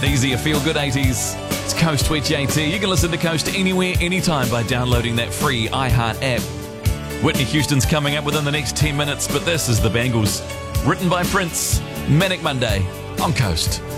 Easy, a feel-good 80s. It's Coast with JT. You can listen to Coast anywhere, anytime by downloading that free iHeart app. Whitney Houston's coming up within the next 10 minutes, but this is The Bangles. Written by Prince. Manic Monday on Coast.